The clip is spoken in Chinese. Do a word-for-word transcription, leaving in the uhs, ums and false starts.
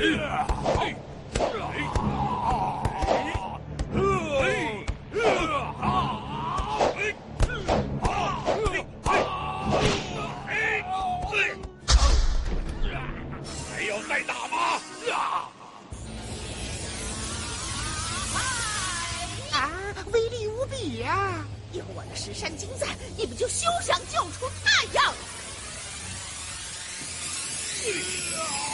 还要再打吗？ 啊，威力无比呀！ 有我的石山金在，你们就休想救出太阳！